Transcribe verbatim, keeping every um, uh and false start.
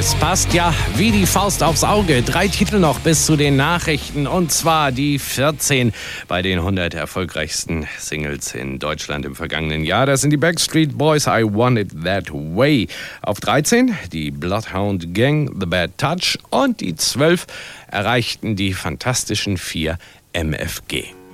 Es passt ja wie die Faust aufs Auge. Drei Titel noch bis zu den Nachrichten, und zwar die vierzehn bei den hundert erfolgreichsten Singles in Deutschland im vergangenen Jahr. Das sind die Backstreet Boys, I Want It That Way. Auf dreizehn die Bloodhound Gang, The Bad Touch, und die zwölf erreichten die fantastischen vier M F G.